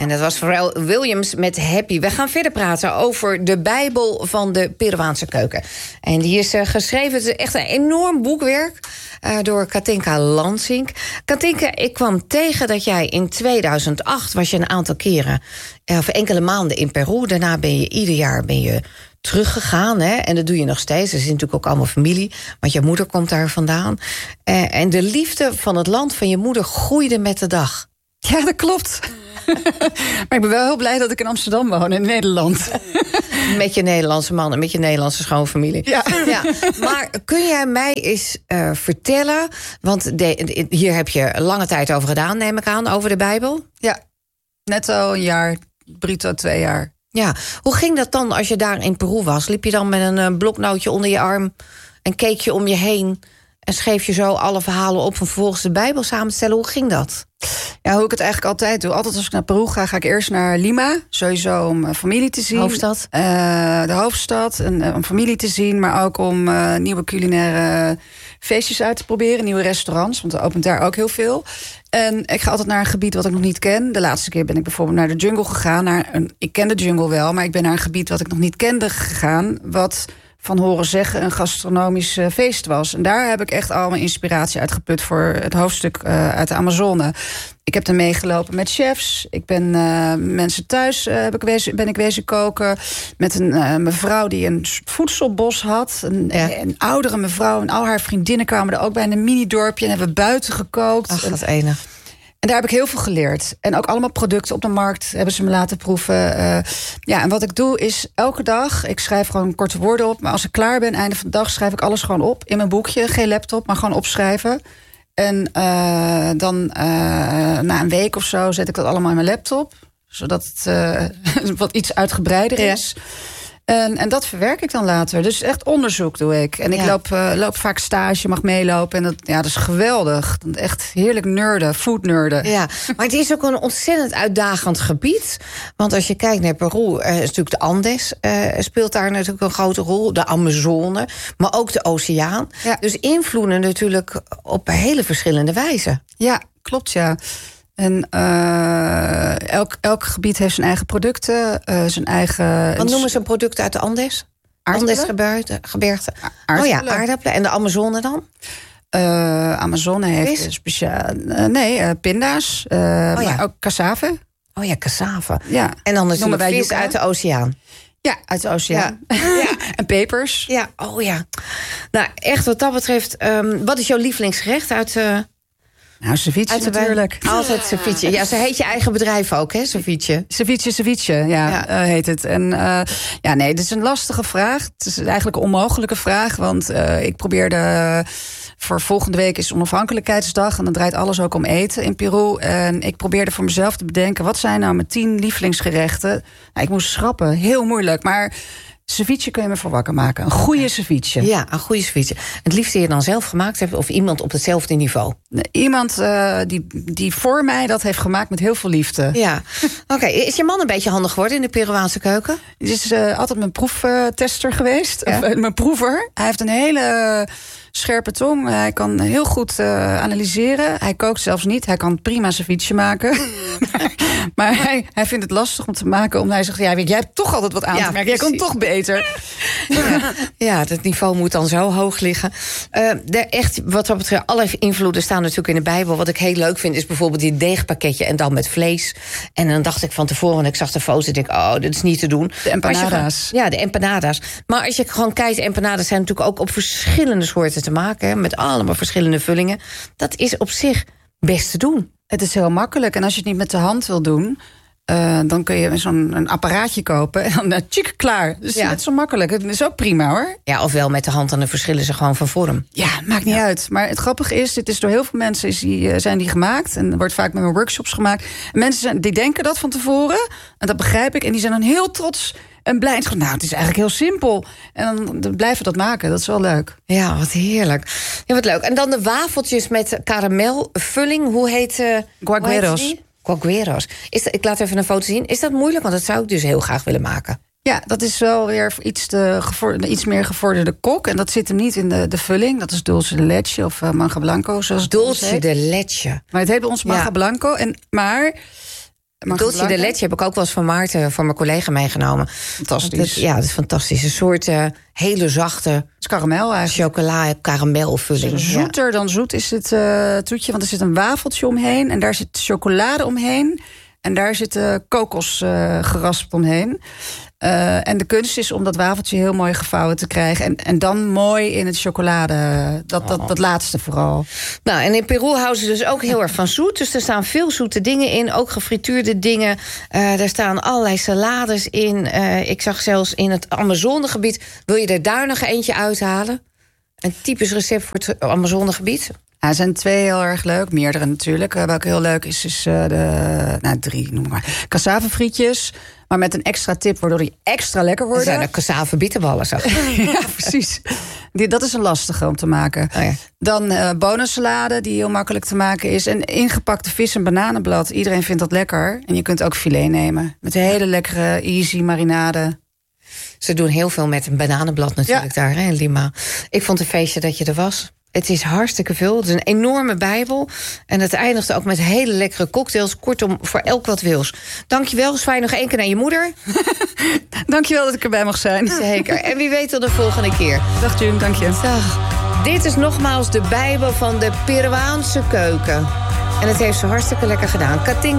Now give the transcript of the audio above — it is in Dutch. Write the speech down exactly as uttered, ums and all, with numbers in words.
En dat was Pharrell Williams met Happy. We gaan verder praten over de Bijbel van de Peruaanse keuken. En die is uh, geschreven, het is echt een enorm boekwerk... Uh, door Katinka Lansink. Katinka, ik kwam tegen dat jij in tweeduizend acht... was je een aantal keren, uh, of enkele maanden in Peru. Daarna ben je ieder jaar ben je teruggegaan. Hè? En dat doe je nog steeds. Er is natuurlijk ook allemaal familie. Want je moeder komt daar vandaan. Uh, en de liefde van het land van je moeder groeide met de dag. Ja, dat klopt. Maar ik ben wel heel blij dat ik in Amsterdam woon, in Nederland. Met je Nederlandse man en met je Nederlandse schoonfamilie. Ja. Ja. Maar kun jij mij eens uh, vertellen... want de, de, hier heb je lange tijd over gedaan, neem ik aan, over de Bijbel? Ja, netto een jaar, bruto twee jaar. Ja, hoe ging dat dan als je daar in Peru was? Liep je dan met een uh, bloknootje onder je arm... en keek je om je heen... en schreef je zo alle verhalen op... om vervolgens de Bijbel samen te stellen? Hoe ging dat? Ja, hoe ik het eigenlijk altijd doe. Altijd als ik naar Peru ga, ga ik eerst naar Lima. Sowieso om uh, familie te zien. Hoofdstad? Uh, de hoofdstad. En, uh, om familie te zien, maar ook om uh, nieuwe culinaire feestjes uit te proberen. Nieuwe restaurants, want er opent daar ook heel veel. En ik ga altijd naar een gebied wat ik nog niet ken. De laatste keer ben ik bijvoorbeeld naar de jungle gegaan. Naar een, ik ken de jungle wel, maar ik ben naar een gebied wat ik nog niet kende gegaan. Wat... van horen zeggen een gastronomisch uh, feest was. En daar heb ik echt al mijn inspiratie uitgeput... voor het hoofdstuk uh, uit de Amazone. Ik heb er meegelopen met chefs. Ik ben uh, mensen thuis uh, heb ik wezen, ben ik wezen koken... met een uh, mevrouw die een voedselbos had. Een, ja. een oudere mevrouw en al haar vriendinnen kwamen er ook bij... in een mini-dorpje en hebben buiten gekookt. Ach, dat enig. En daar heb ik heel veel geleerd. En ook allemaal producten op de markt hebben ze me laten proeven. Uh, ja, en wat ik doe is elke dag... ik schrijf gewoon korte woorden op... maar als ik klaar ben, einde van de dag, schrijf ik alles gewoon op... in mijn boekje, geen laptop, maar gewoon opschrijven. En uh, dan uh, na een week of zo zet ik dat allemaal in mijn laptop... zodat het uh, wat iets uitgebreider is... Ja. En, en dat verwerk ik dan later. Dus echt onderzoek doe ik. En ik ja. loop, uh, loop vaak stage, mag meelopen. En dat, ja, dat is geweldig. Echt heerlijk nerden, food nerden. Ja, maar het is ook een ontzettend uitdagend gebied. Want als je kijkt naar Peru, uh, is natuurlijk de Andes... Uh, speelt daar natuurlijk een grote rol. De Amazone, maar ook de oceaan. Ja. Dus invloeden natuurlijk op hele verschillende wijzen. Ja, klopt, ja. En uh, elk, elk gebied heeft zijn eigen producten, uh, zijn eigen... Wat noemen ze een product uit de Andes? Andesgebergte. Oh ja, aardappelen. En de Amazone dan? Uh, Amazone heeft een speciaal... Uh, nee, uh, pinda's, uh, oh, ja. maar ook cassave. Oh ja, cassave. Ja. En dan is het vis uit de oceaan. Ja, uit de oceaan. Ja. Ja. En pepers. Ja, oh ja. Nou, echt wat dat betreft... Um, wat is jouw lievelingsgerecht uit... Uh, Nou, ceviche natuurlijk. Altijd ceviche. Ja, ze heet je eigen bedrijf ook, hè, ceviche? Ceviche, ceviche, ja, ja. Uh, heet het. En uh, ja, nee, dit is een lastige vraag. Het is eigenlijk een onmogelijke vraag, want uh, ik probeerde... Uh, voor volgende week is onafhankelijkheidsdag... en dan draait alles ook om eten in Peru. En ik probeerde voor mezelf te bedenken... wat zijn nou mijn tien lievelingsgerechten? Nou, ik moest schrappen, heel moeilijk, maar... ceviche kun je me voor wakker maken. Een goede ceviche. Ja, een goede ceviche. Het liefste je dan zelf gemaakt hebt... of iemand op hetzelfde niveau? Iemand uh, die, die voor mij dat heeft gemaakt met heel veel liefde. Ja. Oké, okay. Is je man een beetje handig geworden in de Peruaanse keuken? Hij is uh, altijd mijn proeftester geweest. Ja. Of, uh, mijn proever. Hij heeft een hele... scherpe tong. Hij kan heel goed uh, analyseren. Hij kookt zelfs niet. Hij kan prima ceviche maken. maar hij, hij vindt het lastig om te maken. Omdat hij zegt, ja, jij hebt toch altijd wat aan ja, te merken. Jij kan toch beter. ja, ja, het niveau moet dan zo hoog liggen. Uh, de echt, wat dat betreft, alle invloeden staan natuurlijk in de Bijbel. Wat ik heel leuk vind, is bijvoorbeeld die deegpakketje en dan met vlees. En dan dacht ik van tevoren, want ik zag de foto's, denk ik, oh, dit is niet te doen. De empanadas. Je, ja, de empanadas. Maar als je gewoon kijkt, empanadas zijn natuurlijk ook op verschillende soorten te maken, hè, met allemaal verschillende vullingen. Dat is op zich best te doen. Het is heel makkelijk. En als je het niet met de hand wil doen, uh, dan kun je zo'n een apparaatje kopen en dan uh, tjik, klaar. Dus ja. Het is zo makkelijk. Het is ook prima, hoor. Ja, ofwel met de hand, dan verschillen ze gewoon van vorm. Ja, maakt niet ja. uit. Maar het grappige is, dit is door heel veel mensen is die, uh, zijn die gemaakt. En er wordt vaak met mijn workshops gemaakt. En mensen zijn, die denken dat van tevoren. En dat begrijp ik. En die zijn dan heel trots en blij. En nou, het is eigenlijk heel simpel. En dan, dan blijven we dat maken. Dat is wel leuk. Ja, wat heerlijk. Ja, wat leuk. En dan de wafeltjes met karamelvulling. Hoe heet uh, Guagueros. Guagueros. Is dat, ik laat even een foto zien. Is dat moeilijk? Want dat zou ik dus heel graag willen maken. Ja, dat is wel weer iets, te gevorderde, iets meer gevorderde kok. En dat zit hem niet in de, de vulling. Dat is dulce de leche of uh, manga blanco. Zoals dulce de leche. Maar het heet bij ons manga ja. blanco. En, maar Dulce de leche heb ik ook wel eens van Maarten, voor mijn collega, meegenomen. Fantastisch. Dat, ja, dat is fantastisch. Een soort uh, hele zachte... Het is karamel eigenlijk. Chocola, karamelvulling. Zoeter ja. dan zoet is het uh, toetje, want er zit een wafeltje omheen. En daar zit chocolade omheen. En daar zit uh, kokos uh, geraspt omheen. Uh, en de kunst is om dat wafeltje heel mooi gevouwen te krijgen. En, en dan mooi in het chocolade. Dat, dat, dat laatste vooral. Nou, en in Peru houden ze dus ook heel erg van zoet. Dus er staan veel zoete dingen in. Ook gefrituurde dingen. Uh, er staan allerlei salades in. Uh, ik zag zelfs in het Amazonegebied. Wil je er daar nog eentje uithalen? Een typisch recept voor het Amazonegebied? Ja, er zijn twee heel erg leuk. Meerdere natuurlijk. Uh, welke heel leuk is, is uh, de... Nou, drie, noem maar. Cassavefrietjes. Maar met een extra tip, waardoor die extra lekker worden. Dat zijn de cassave bitterballen, zag ik. Ja, precies. Die, dat is een lastige om te maken. Oh ja. Dan uh, bonensalade, die heel makkelijk te maken is. En ingepakte vis en bananenblad. Iedereen vindt dat lekker. En je kunt ook filet nemen. Met een hele lekkere, easy marinade. Ze doen heel veel met een bananenblad natuurlijk ja. daar hè, in Lima. Ik vond het feestje dat je er was. Het is hartstikke veel. Het is een enorme bijbel. En het eindigt ook met hele lekkere cocktails. Kortom, voor elk wat wils. Dankjewel. Zwaai nog één keer naar je moeder. Dankjewel dat ik erbij mag zijn. Zeker. En wie weet tot de volgende keer. Dag June, dank je. Dag. Dit is nogmaals de bijbel van de Peruaanse keuken. En het heeft ze hartstikke lekker gedaan. Katinka